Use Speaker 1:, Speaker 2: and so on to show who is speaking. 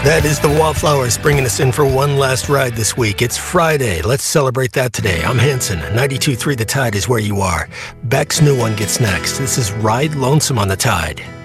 Speaker 1: That is the Wallflowers bringing us in for one last ride this week. It's Friday. Let's celebrate that today. I'm Hanson. 92.3 The Tide is where you are. Beck's new one gets next. This is Ride Lonesome on the Tide.